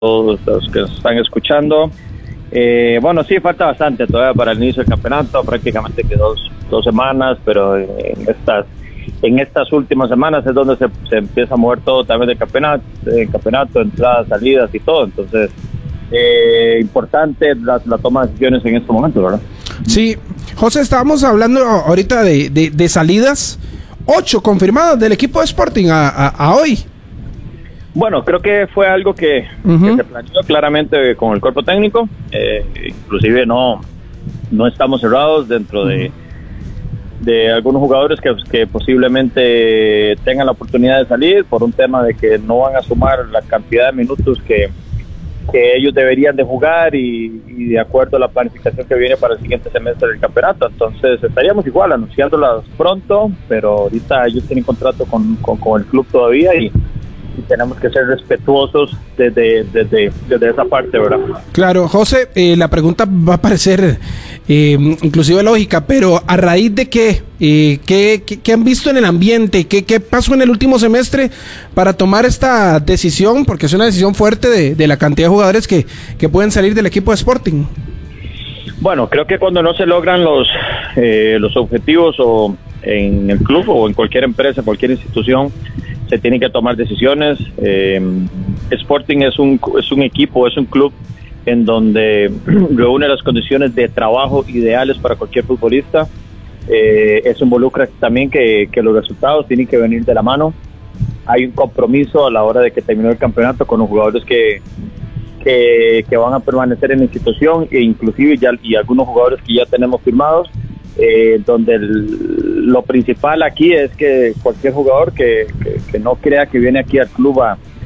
todos los que nos están escuchando. Bueno, sí, falta bastante todavía para el inicio del campeonato, prácticamente que dos semanas, pero en estas últimas semanas es donde se empieza a mover todo también del campeonato, entradas, salidas y todo. Entonces, importante la toma de decisiones en este momento, ¿verdad? Sí, José, estábamos hablando ahorita de salidas, 8 confirmadas del equipo de Sporting a hoy. Bueno, creo que fue algo que se planeó claramente con el cuerpo técnico. Inclusive no estamos cerrados dentro de algunos jugadores que posiblemente tengan la oportunidad de salir por un tema de que no van a sumar la cantidad de minutos que ellos deberían de jugar y de acuerdo a la planificación que viene para el siguiente semestre del campeonato. Entonces estaríamos igual anunciándolas pronto, pero ahorita ellos tienen contrato con el club todavía y tenemos que ser respetuosos desde esa parte, ¿verdad? Claro, José, la pregunta va a parecer inclusive lógica, pero ¿a raíz de qué han visto en el ambiente? ¿Qué pasó en el último semestre para tomar esta decisión? Porque es una decisión fuerte de la cantidad de jugadores que pueden salir del equipo de Sporting. Bueno, creo que cuando no se logran los objetivos o en el club o en cualquier empresa, cualquier institución, se tienen que tomar decisiones. Sporting es un equipo, es un club en donde reúne las condiciones de trabajo ideales para cualquier futbolista. Eso involucra también que los resultados tienen que venir de la mano. Hay un compromiso a la hora de que terminó el campeonato con los jugadores que van a permanecer en la institución e inclusive y algunos jugadores que ya tenemos firmados. Donde lo principal aquí es que cualquier jugador que no crea que viene aquí al club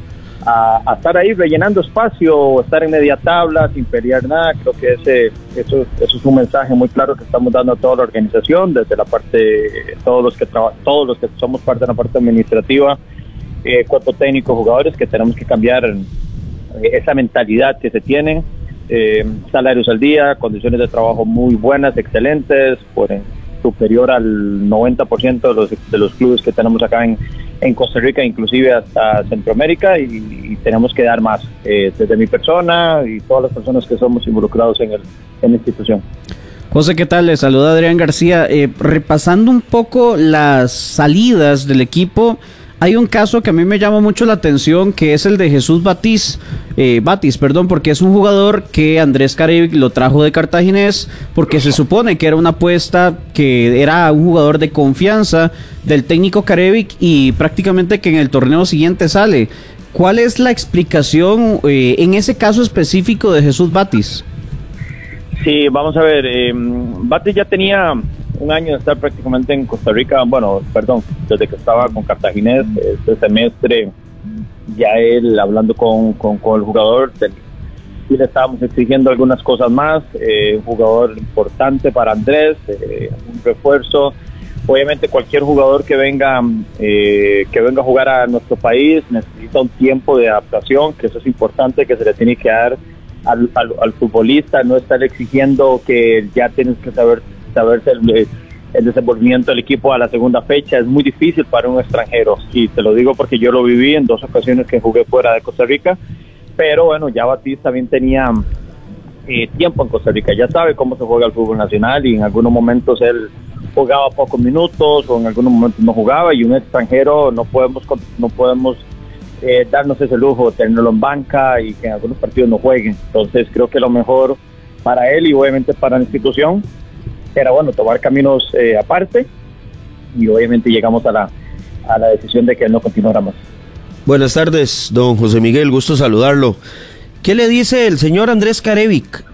a estar ahí rellenando espacio o estar en media tabla sin pelear nada, creo que eso es un mensaje muy claro que estamos dando a toda la organización, desde la parte, todos los que somos parte de la parte administrativa, cuerpo técnico, jugadores, que tenemos que cambiar esa mentalidad que se tiene. Salarios al día, condiciones de trabajo muy buenas, excelentes, superior al 90% de los clubes que tenemos acá en Costa Rica, inclusive hasta Centroamérica, y tenemos que dar más, desde mi persona y todas las personas que somos involucrados en la institución. José, ¿qué tal? Le saluda Adrián García. Repasando un poco las salidas del equipo, hay un caso que a mí me llama mucho la atención, que es el de Jesús Batis, porque es un jugador que Andrés Carevic lo trajo de Cartaginés, porque se supone que era una apuesta, que era un jugador de confianza del técnico Carevic y prácticamente que en el torneo siguiente sale. ¿Cuál es la explicación en ese caso específico de Jesús Batis? Sí, vamos a ver, Batis ya tenía un año de estar prácticamente en Costa Rica, desde que estaba con Cartaginés. Este semestre ya él hablando con el jugador, sí le estábamos exigiendo algunas cosas más, un jugador importante para Andrés, un refuerzo. Obviamente cualquier jugador que venga a jugar a nuestro país necesita un tiempo de adaptación, que eso es importante, que se le tiene que dar al futbolista, no estar exigiendo que ya tienes que saberse el desenvolvimiento del equipo a la segunda fecha. Es muy difícil para un extranjero, y te lo digo porque yo lo viví en 2 ocasiones que jugué fuera de Costa Rica, pero bueno, ya Batis también tenía tiempo en Costa Rica, ya sabe cómo se juega el fútbol nacional, y en algunos momentos él jugaba pocos minutos o en algunos momentos no jugaba, y un extranjero no podemos darnos ese lujo de tenerlo en banca y que en algunos partidos no jueguen. Entonces creo que lo mejor para él y obviamente para la institución era tomar caminos aparte, y obviamente llegamos a la decisión de que él no continuara más. Buenas tardes, don José Miguel, gusto saludarlo. ¿Qué le dice el señor Andrés Carevic?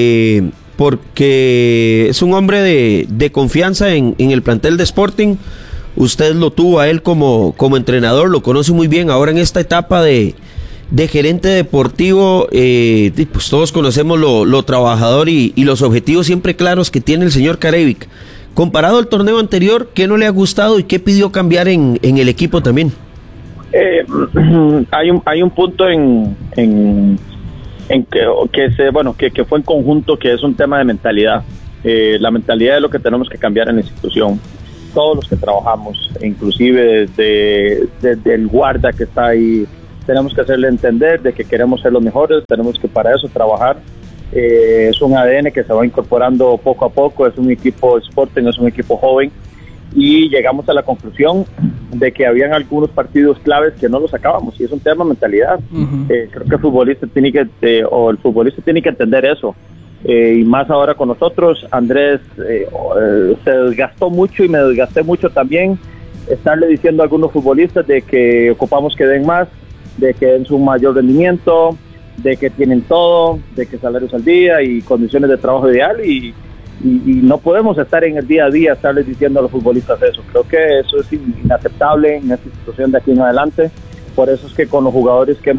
Porque es un hombre de confianza en el plantel de Sporting. Usted lo tuvo a él como entrenador, lo conoce muy bien. Ahora en esta etapa de gerente deportivo, pues todos conocemos lo trabajador y los objetivos siempre claros que tiene el señor Carevic. Comparado al torneo anterior, ¿qué no le ha gustado y qué pidió cambiar en el equipo también? Hay un punto que fue en conjunto, que es un tema de mentalidad. La mentalidad es lo que tenemos que cambiar en la institución. Todos los que trabajamos, inclusive desde el guarda que está ahí tenemos que hacerle entender de que queremos ser los mejores, tenemos que para eso trabajar. Es un ADN que se va incorporando poco a poco, es un equipo Sporting, es un equipo joven, y llegamos a la conclusión de que habían algunos partidos claves que no los sacábamos, y es un tema de mentalidad. Creo que el futbolista tiene que entender eso, y más ahora con nosotros. Andrés se desgastó mucho y me desgasté mucho también, estarle diciendo a algunos futbolistas de que ocupamos que den más, de que den su mayor rendimiento, de que tienen todo, de que salarios al día y condiciones de trabajo ideal, y no podemos estar en el día a día estarles diciendo a los futbolistas eso. Creo que eso es inaceptable en esta situación de aquí en adelante. Por eso es que con los jugadores que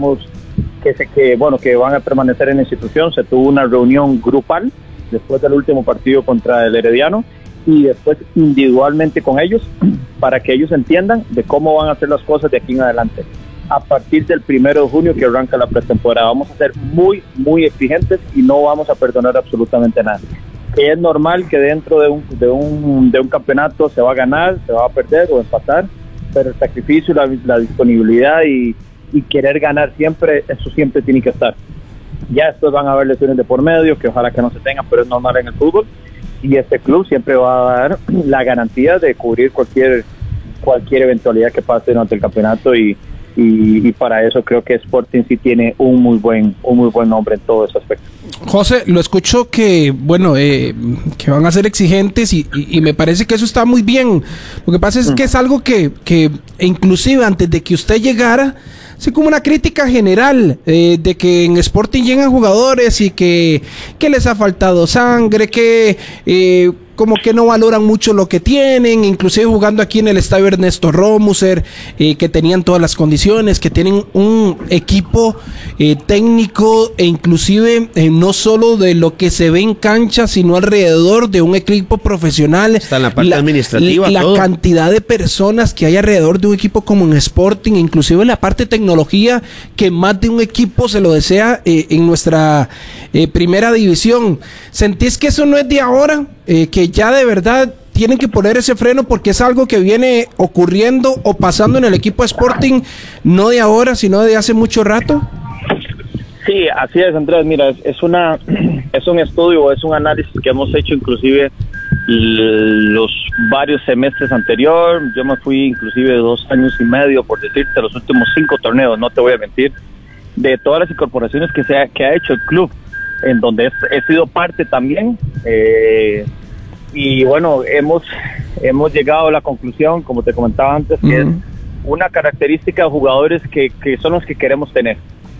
van a permanecer en la institución, se tuvo una reunión grupal después del último partido contra el Herediano, y después individualmente con ellos, para que ellos entiendan de cómo van a hacer las cosas de aquí en adelante. A partir del 1 de junio que arranca la pretemporada, vamos a ser muy, muy exigentes y no vamos a perdonar absolutamente nada. Que es normal que dentro de un campeonato se va a ganar, se va a perder o empatar, pero el sacrificio, la disponibilidad y querer ganar siempre, eso siempre tiene que estar. Ya después van a haber lesiones de por medio, que ojalá que no se tengan, pero es normal en el fútbol, y este club siempre va a dar la garantía de cubrir cualquier eventualidad que pase durante el campeonato, y para eso creo que Sporting sí tiene un muy buen nombre en todo ese aspecto. José, lo escucho que que van a ser exigentes y me parece que eso está muy bien. Lo que pasa es que es algo que inclusive antes de que usted llegara, así como una crítica general de que en Sporting llegan jugadores y que les ha faltado sangre, que como que no valoran mucho lo que tienen, inclusive jugando aquí en el estadio Ernesto Romuser, que tenían todas las condiciones, que tienen un equipo técnico e inclusive no solo de lo que se ve en cancha, sino alrededor de un equipo profesional. Está en la parte administrativa. La cantidad de personas que hay alrededor de un equipo como en Sporting, inclusive en la parte de tecnología, que más de un equipo se lo desea en nuestra primera división. ¿Sentís que eso no es de ahora? Que ya de verdad tienen que poner ese freno porque es algo que viene ocurriendo o pasando en el equipo de Sporting, no de ahora, sino de hace mucho rato. Sí, así es, Andrés. Mira, es un estudio, es un análisis que hemos hecho inclusive los varios semestres anterior. Yo me fui inclusive 2 años y medio, por decirte, los últimos 5 torneos, no te voy a mentir, de todas las incorporaciones que ha hecho el club, en donde he sido parte también, y bueno, hemos llegado a la conclusión, como te comentaba antes, que es una característica de jugadores que son los que queremos tener.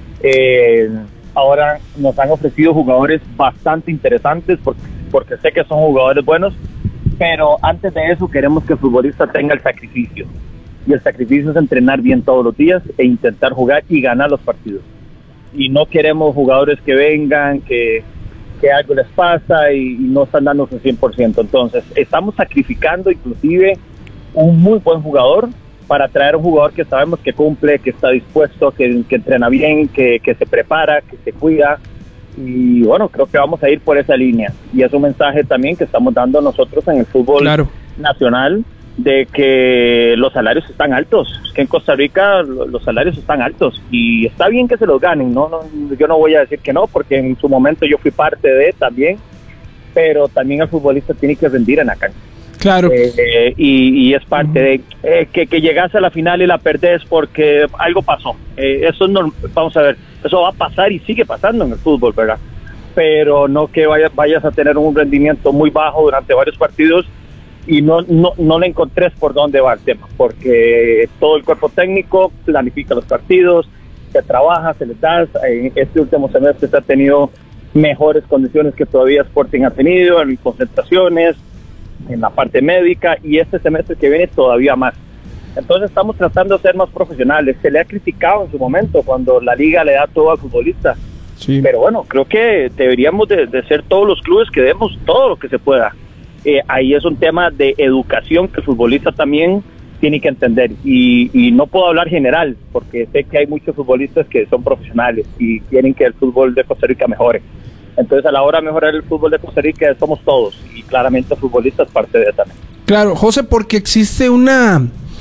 Ahora nos han ofrecido jugadores bastante interesantes porque sé que son jugadores buenos, pero antes de eso queremos que el futbolista tenga el sacrificio, y el sacrificio es entrenar bien todos los días e intentar jugar y ganar los partidos. Y no queremos jugadores que vengan, que algo les pasa y no están dando su 100%. Entonces, estamos sacrificando inclusive un muy buen jugador para traer un jugador que sabemos que cumple, que está dispuesto, que entrena bien, que se prepara, que se cuida. Y bueno, creo que vamos a ir por esa línea. Y es un mensaje también que estamos dando nosotros en el fútbol nacional, de que los salarios están altos, que en Costa Rica los salarios están altos y está bien que se los ganen, no, yo no voy a decir que no, porque en su momento yo fui parte de también, pero también el futbolista tiene que rendir en la cancha. Claro. Y es parte de que llegas a la final y la perdés porque algo pasó. Eso no, vamos a ver, eso va a pasar y sigue pasando en el fútbol, ¿verdad? Pero no que vayas a tener un rendimiento muy bajo durante varios partidos y no le encontrés por dónde va el tema, porque todo el cuerpo técnico planifica los partidos, se trabaja, se les da. En este último semestre se ha tenido mejores condiciones que todavía Sporting ha tenido, en concentraciones, en la parte médica, y este semestre que viene todavía más. Entonces estamos tratando de ser más profesionales. Se le ha criticado en su momento cuando la liga le da todo al futbolista, sí. Pero bueno, creo que deberíamos de ser todos los clubes que demos todo lo que se pueda. Ahí es un tema de educación que el futbolista también tiene que entender, y no puedo hablar general porque sé que hay muchos futbolistas que son profesionales y quieren que el fútbol de Costa Rica mejore. Entonces a la hora de mejorar el fútbol de Costa Rica somos todos, y claramente el futbolista es parte de eso también. Claro, José, porque existe una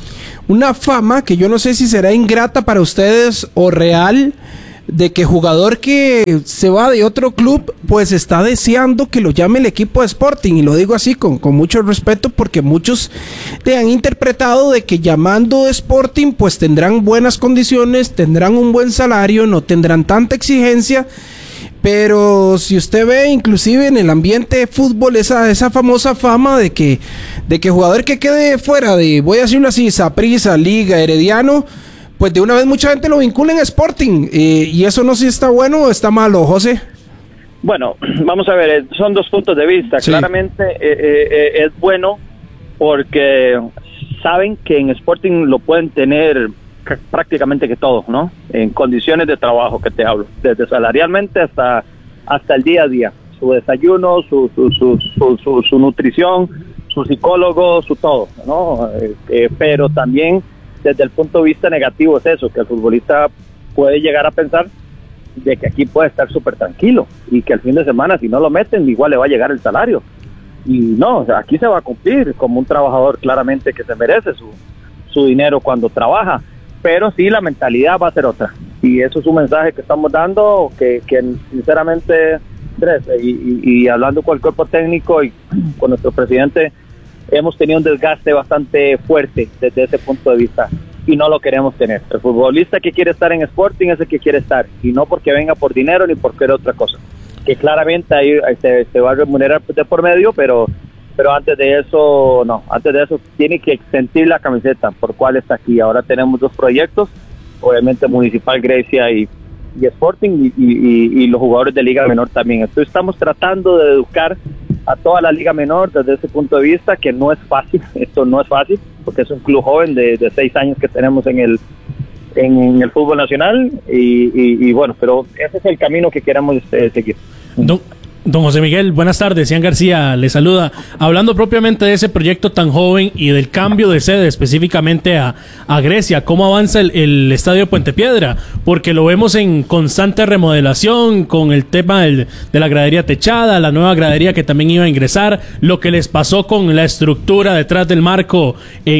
una fama que yo no sé si será ingrata para ustedes o real, de que jugador que se va de otro club pues está deseando que lo llame el equipo de Sporting, y lo digo así con mucho respeto, porque muchos te han interpretado de que llamando Sporting pues tendrán buenas condiciones, tendrán un buen salario, no tendrán tanta exigencia. Pero si usted ve inclusive en el ambiente de fútbol esa famosa fama de que jugador que quede fuera de, voy a decirlo así, Saprissa, Liga, Herediano, pues de una vez mucha gente lo vincula en Sporting, y eso no sé si está bueno o está malo, José. Bueno, vamos a ver, son dos puntos de vista. Sí. Claramente es bueno porque saben que en Sporting lo pueden tener prácticamente que todo, ¿no? En condiciones de trabajo que te hablo, desde salarialmente hasta el día a día, su desayuno, su nutrición, su psicólogo, su todo, ¿no? Pero también desde el punto de vista negativo es eso, que el futbolista puede llegar a pensar de que aquí puede estar súper tranquilo y que el fin de semana si no lo meten igual le va a llegar el salario, y no, o sea, aquí se va a cumplir como un trabajador claramente que se merece su dinero cuando trabaja, pero sí la mentalidad va a ser otra, y eso es un mensaje que estamos dando que sinceramente, Andrés, y hablando con el cuerpo técnico y con nuestro presidente, hemos tenido un desgaste bastante fuerte desde ese punto de vista y no lo queremos tener. El futbolista que quiere estar en Sporting es el que quiere estar, y no porque venga por dinero ni porque era otra cosa, que claramente ahí se va a remunerar de por medio, pero antes de eso no, antes de eso tiene que sentir la camiseta por cuál está aquí. Ahora tenemos dos proyectos, obviamente Municipal Grecia y Sporting, y los jugadores de Liga Menor también. Entonces estamos tratando de educar a toda la Liga Menor desde ese punto de vista, que no es fácil, esto no es fácil, porque es un club joven de 6 años que tenemos en el fútbol nacional, y bueno, pero ese es el camino que queremos seguir. Don José Miguel, buenas tardes. Ian García le saluda. Hablando propiamente de ese proyecto tan joven y del cambio de sede específicamente a Grecia, ¿cómo avanza el estadio Puente Piedra? Porque lo vemos en constante remodelación, con el tema de la gradería techada, la nueva gradería que también iba a ingresar, lo que les pasó con la estructura detrás del marco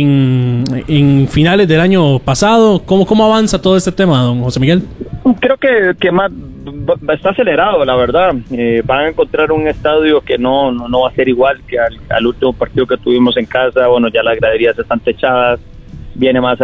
en finales del año pasado. ¿Cómo avanza todo este tema, don José Miguel? Creo que más está acelerado, la verdad. Van a encontrar un estadio que no va a ser igual que al último partido que tuvimos en casa. Bueno, ya las graderías están techadas, viene más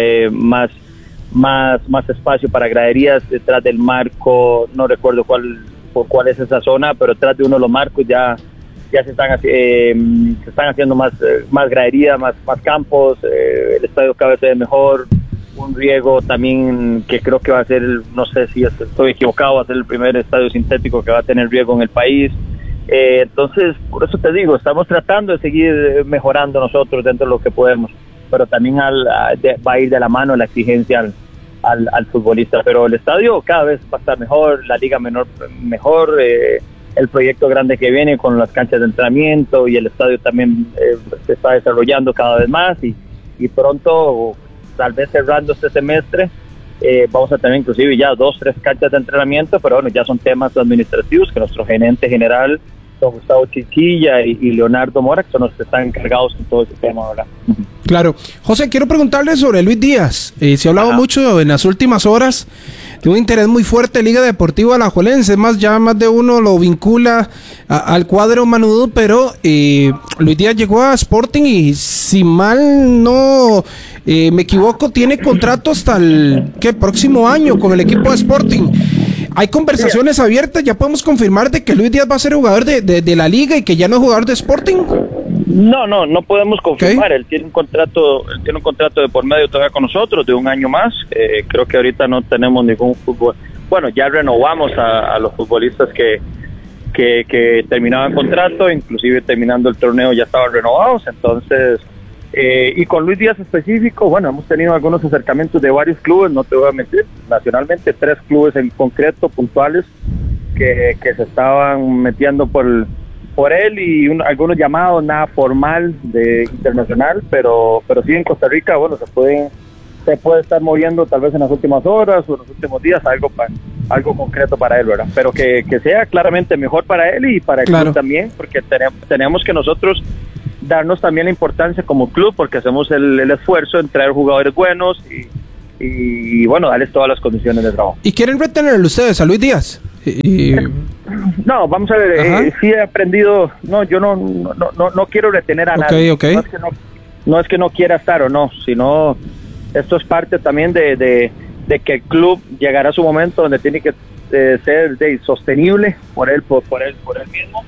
espacio para graderías detrás del marco. No recuerdo cuál es esa zona, pero detrás de uno de los marcos ya se están haciendo más graderías, más campos. El estadio cada vez se ve mejor. Un riego también que creo que va a ser, no sé si estoy equivocado, va a ser el primer estadio sintético que va a tener riego en el país. Entonces, por eso te digo, estamos tratando de seguir mejorando nosotros dentro de lo que podemos, pero también va a ir de la mano la exigencia al futbolista. Pero el estadio cada vez va a estar mejor, la Liga Menor mejor, el proyecto grande que viene con las canchas de entrenamiento, y el estadio también se está desarrollando cada vez más, y pronto, tal vez cerrando este semestre, vamos a tener inclusive ya 2-3 canchas de entrenamiento, pero bueno, ya son temas administrativos que nuestro gerente general, don Gustavo Chiquilla y Leonardo Mora, que son los que están encargados en todo ese tema ahora. Claro. José, quiero preguntarle sobre Luis Díaz. Se ha hablado mucho en las últimas horas de un interés muy fuerte de Liga Deportiva Alajuelense. Más de uno lo vincula al cuadro manudo, pero Luis Díaz llegó a Sporting y, si mal no me equivoco, tiene contrato hasta el próximo año con el equipo de Sporting. ¿Hay conversaciones abiertas? ¿Ya podemos confirmar de que Luis Díaz va a ser jugador de la Liga y que ya no es jugador de Sporting? No podemos confirmar. Él tiene un contrato de por medio todavía con nosotros de un año más. Creo que ahorita no tenemos ningún fútbol. Bueno, ya renovamos a los futbolistas que terminaban contrato, inclusive terminando el torneo ya estaban renovados. Entonces, y con Luis Díaz específico, bueno, hemos tenido algunos acercamientos de varios clubes, no te voy a mentir, nacionalmente 3 clubes en concreto puntuales que se estaban metiendo por él, y algunos llamados, nada formal de internacional, pero sí en Costa Rica, bueno, se puede estar moviendo tal vez en las últimas horas o en los últimos días algo concreto para él, ¿verdad? Pero que sea claramente mejor para él y para el club también, porque tenemos que nosotros darnos también la importancia como club, porque hacemos el esfuerzo en traer jugadores buenos y bueno, darles todas las condiciones de trabajo. ¿Y quieren retenerlo ustedes a Luis Díaz? No, vamos a ver, sí he aprendido, no, yo no quiero retener a nadie. Okay. No es que no quiera estar o no, sino esto es parte también de que el club llegará a su momento donde tiene que ser sostenible por él mismo,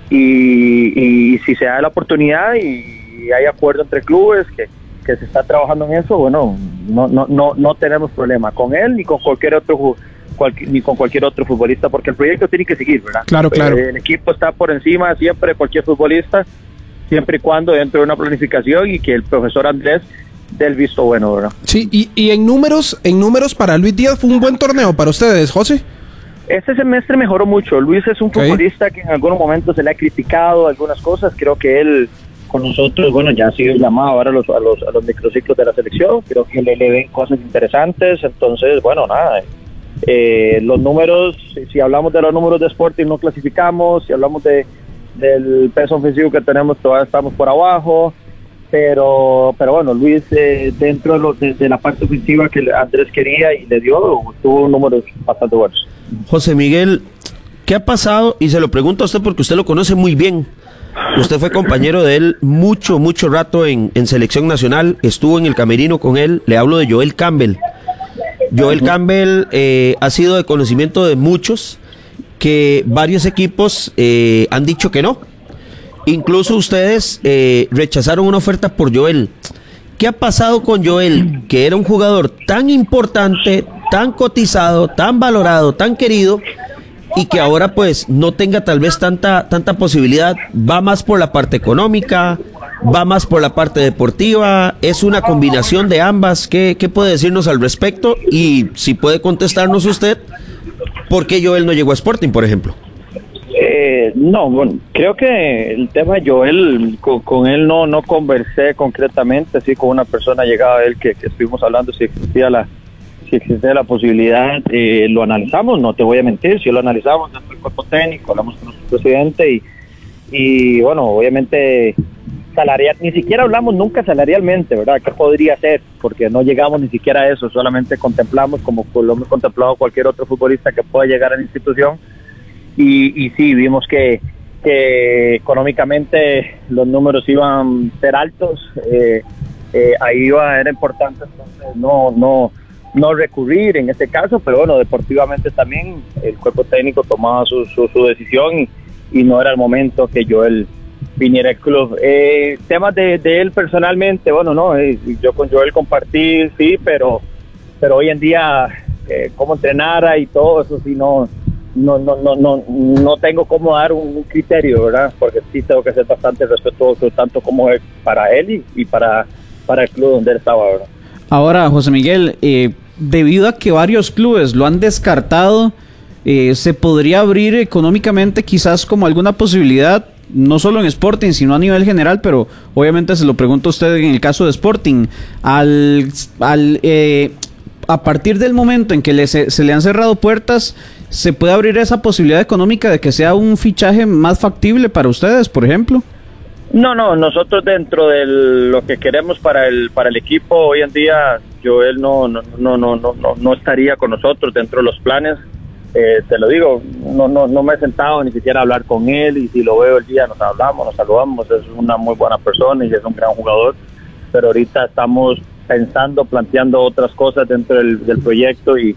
y si se da la oportunidad y hay acuerdo entre clubes que se está trabajando en eso, bueno, no tenemos problema con él ni con cualquier otro futbolista, porque el proyecto tiene que seguir, ¿verdad? Claro. El equipo está por encima siempre de cualquier futbolista, siempre y cuando dentro de una planificación y que el profesor Andrés dé el visto bueno, ¿verdad? Sí, y en números para Luis Díaz fue un buen torneo para ustedes, José. Este semestre mejoró mucho. Luis es un futbolista que en algunos momentos se le ha criticado algunas cosas. Creo que él con nosotros, bueno, ya ha sido llamado ahora a los microciclos de la selección. Creo que le ven cosas interesantes. Entonces, bueno, nada. Los números, si hablamos de los números de Sporting, no clasificamos. Si hablamos del peso ofensivo que tenemos, todavía estamos por abajo. Pero bueno, Luis, dentro de la parte ofensiva que Andrés quería y le dio, tuvo números bastante buenos. José Miguel, ¿qué ha pasado? Y se lo pregunto a usted porque usted lo conoce muy bien. Usted fue compañero de él mucho rato en selección nacional, estuvo en el camerino con él. Le hablo de Joel Campbell. Joel Campbell ha sido de conocimiento de muchos, que varios equipos han dicho que no. Incluso ustedes rechazaron una oferta por Joel. ¿Qué ha pasado con Joel, que era un jugador tan importante, tan cotizado, tan valorado, tan querido, y que ahora pues no tenga tal vez tanta posibilidad? ¿Va más por la parte económica? ¿Va más por la parte deportiva? ¿Es una combinación de ambas? ¿Qué puede decirnos al respecto? Y si puede contestarnos usted, ¿por qué Joel no llegó a Sporting, por ejemplo? No, bueno, creo que el tema de Joel, con él no conversé concretamente, así con una persona llegada a él que estuvimos hablando si existía la posibilidad. Lo analizamos, no te voy a mentir, si lo analizamos dentro del cuerpo técnico, hablamos con nuestro presidente y bueno, obviamente ni siquiera hablamos nunca salarialmente, ¿verdad? ¿Qué podría ser? Porque no llegamos ni siquiera a eso, solamente contemplamos como lo hemos contemplado cualquier otro futbolista que pueda llegar a la institución. Y sí, vimos que económicamente los números iban a ser altos, ahí era importante entonces no recurrir en este caso, pero bueno, deportivamente también el cuerpo técnico tomaba su decisión y no era el momento que Joel viniera al club. Temas de él personalmente, bueno, no, yo con Joel compartí, sí, pero hoy en día cómo entrenara y todo eso sí no tengo cómo dar un criterio, ¿verdad? Porque sí tengo que ser bastante respetuoso, tanto como es para él y para el club donde él estaba, ¿verdad? Ahora, José Miguel, debido a que varios clubes lo han descartado, ¿se podría abrir económicamente quizás como alguna posibilidad, no solo en Sporting, sino a nivel general? Pero obviamente se lo pregunto a usted en el caso de Sporting, a partir del momento en que se le han cerrado puertas, ¿se puede abrir esa posibilidad económica de que sea un fichaje más factible para ustedes, por ejemplo? No, nosotros dentro de lo que queremos para el equipo hoy en día, Joel no estaría con nosotros dentro de los planes. Te lo digo, no me he sentado ni siquiera a hablar con él, y si lo veo el día nos hablamos, nos saludamos. Es una muy buena persona y es un gran jugador, pero ahorita estamos planteando otras cosas dentro del proyecto y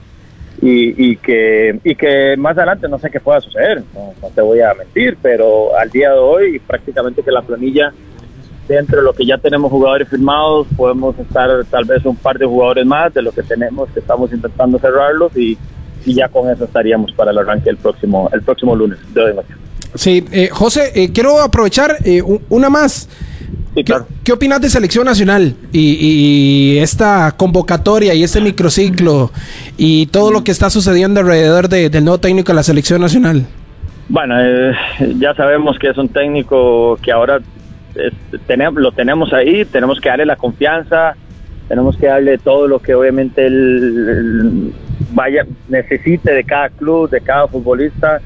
que más adelante no sé qué pueda suceder, no te voy a mentir, pero al día de hoy prácticamente que la planilla, dentro de lo que ya tenemos jugadores firmados, podemos estar tal vez un par de jugadores más de lo que tenemos, que estamos intentando cerrarlos, y ya con eso estaríamos para el arranque el próximo lunes de hoy. Sí, José, quiero aprovechar una más. Sí, claro. ¿Qué opinas de selección nacional y esta convocatoria y este microciclo y todo lo que está sucediendo alrededor del nuevo técnico de la selección nacional? Bueno, ya sabemos que es un técnico que ahora lo tenemos ahí, tenemos que darle la confianza, tenemos que darle todo lo que obviamente él necesite de cada club, de cada futbolista.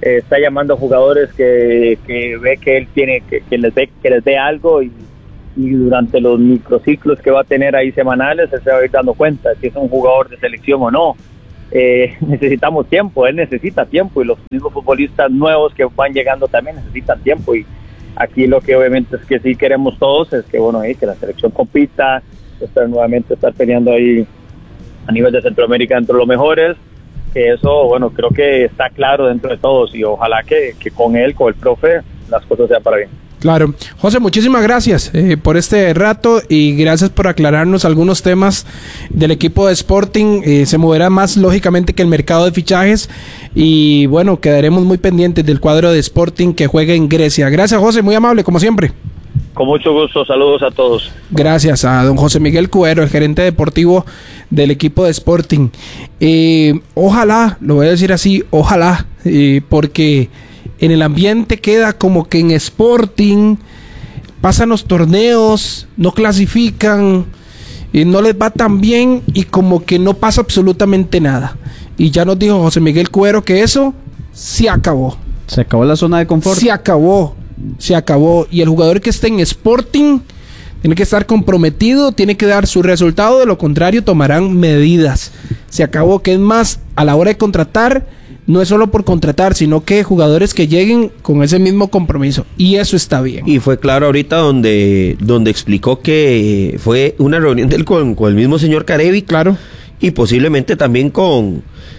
está llamando a jugadores que ve que él tiene, que les ve algo, y durante los microciclos que va a tener ahí semanales, él se va a ir dando cuenta si es un jugador de selección o no. Necesitamos tiempo, él necesita tiempo, y los mismos futbolistas nuevos que van llegando también necesitan tiempo, y aquí lo que obviamente es que sí queremos todos es que que la selección compita, nuevamente estar peleando ahí a nivel de Centroamérica entre los mejores, que eso, creo que está claro dentro de todos, y ojalá que con él, con el profe, las cosas sean para bien. Claro. José, muchísimas gracias por este rato, y gracias por aclararnos algunos temas del equipo de Sporting. Se moverá más lógicamente que el mercado de fichajes, y bueno, quedaremos muy pendientes del cuadro de Sporting que juega en Grecia. Gracias, José, muy amable como siempre. Con mucho gusto, saludos a todos. Gracias a don José Miguel Cuero, el gerente deportivo del equipo de Sporting. Ojalá, lo voy a decir así, ojalá, porque en el ambiente queda como que en Sporting pasan los torneos, no clasifican, no les va tan bien, y como que no pasa absolutamente nada. Y ya nos dijo José Miguel Cuero que eso se acabó. Se acabó la zona de confort. Se acabó. Y el jugador que esté en Sporting tiene que estar comprometido, tiene que dar su resultado, de lo contrario tomarán medidas. Se acabó, que es más, a la hora de contratar, no es solo por contratar, sino que jugadores que lleguen con ese mismo compromiso, y eso está bien. Y fue claro ahorita donde explicó que fue una reunión de él con el mismo señor Carevi, claro, y posiblemente también con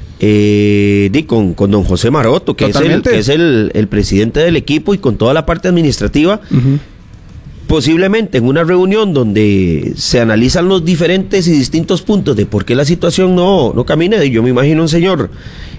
don José Maroto, que es el presidente del equipo, y con toda la parte administrativa. Uh-huh. Posiblemente en una reunión donde se analizan los diferentes y distintos puntos de por qué la situación no camina. Yo me imagino un señor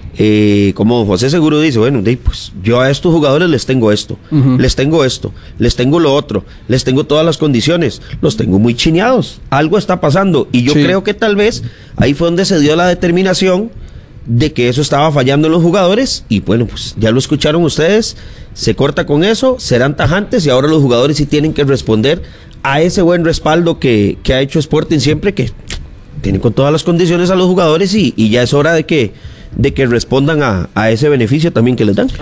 como don José seguro dice, pues yo a estos jugadores les tengo esto, uh-huh, les tengo esto, les tengo lo otro, les tengo todas las condiciones, los tengo muy chineados, algo está pasando, y yo creo que tal vez ahí fue donde se dio la determinación de que eso estaba fallando en los jugadores, y pues ya lo escucharon ustedes, se corta con eso, serán tajantes, y ahora los jugadores sí tienen que responder a ese buen respaldo que ha hecho Sporting siempre, que tienen con todas las condiciones a los jugadores, y ya es hora de que respondan a ese beneficio también que les dan.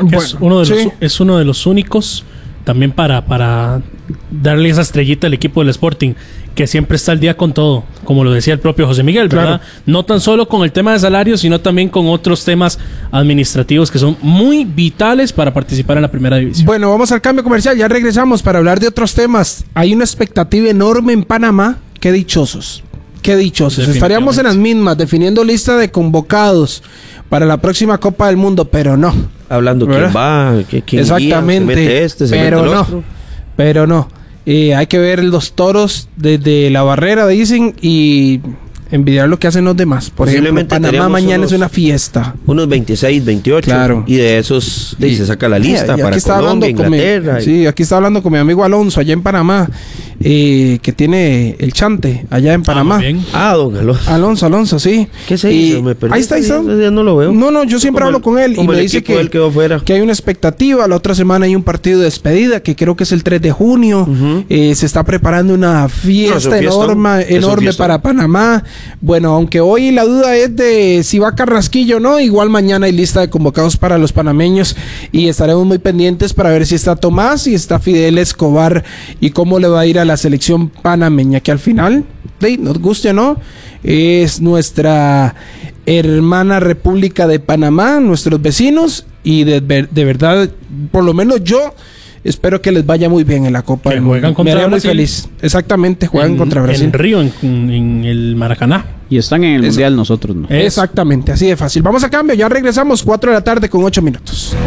Es uno de los únicos también para darle esa estrellita al equipo del Sporting, que siempre está al día con todo, como lo decía el propio José Miguel, ¿verdad? Claro. No tan solo con el tema de salarios, sino también con otros temas administrativos que son muy vitales para participar en la primera división. Bueno, vamos al cambio comercial, ya regresamos para hablar de otros temas. Hay una expectativa enorme en Panamá, qué dichosos. Estaríamos en las mismas, definiendo lista de convocados para la próxima Copa del Mundo, pero no. Hablando quién va, quién exactamente, guía, se mete pero no, otro. Pero no. Hay que ver los toros desde la barrera, dicen, y envidiar lo que hacen los demás. Por ejemplo, Panamá mañana es una fiesta. Unos 26, 28. Claro. Y de esos se saca la lista para Colombia, Inglaterra. Sí, aquí está hablando con mi amigo Alonso, allá en Panamá, que tiene el chante allá en Panamá. Don Alonso. Alonso, sí. ¿Qué se hizo? Me perdí. Ahí está. Ya no lo veo. No, yo siempre hablo con él y me dice que hay una expectativa. La otra semana hay un partido de despedida que creo que es el 3 de junio. Uh-huh. Se está preparando una fiesta enorme para Panamá. Bueno, aunque hoy la duda es de si va Carrasquillo o no, igual mañana hay lista de convocados para los panameños, y estaremos muy pendientes para ver si está Tomás y está Fidel Escobar, y cómo le va a ir a la selección panameña, que al final, nos guste o no, es nuestra hermana República de Panamá, nuestros vecinos, y de verdad, por lo menos yo espero que les vaya muy bien en la Copa del Mundo. Me haría muy feliz. Exactamente, juegan contra Brasil. En Río, en el Maracaná. Y están en el Mundial, nosotros no. Exactamente, así de fácil. Vamos a cambio, ya regresamos, 4 de la tarde con 8 minutos.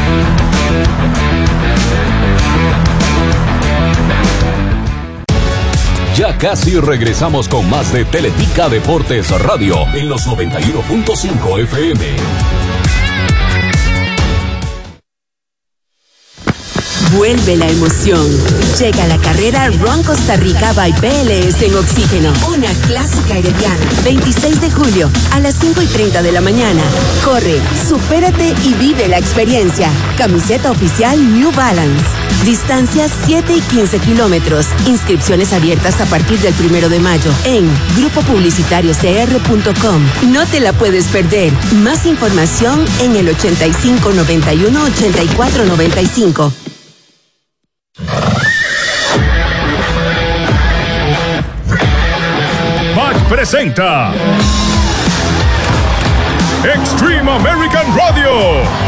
Ya casi regresamos con más de Teletica Deportes Radio en los 91.5 FM. Vuelve la emoción. Llega la carrera Run Costa Rica by BLS en Oxígeno. Una clásica herediana. 26 de julio a las 5:30 de la mañana. Corre, supérate y vive la experiencia. Camiseta oficial New Balance. Distancias 7 y 15 kilómetros. Inscripciones abiertas a partir del 1 de mayo en grupopublicitariocr.com. No te la puedes perder. Más información en el 85 91 84 95. PAC presenta Extreme American Radio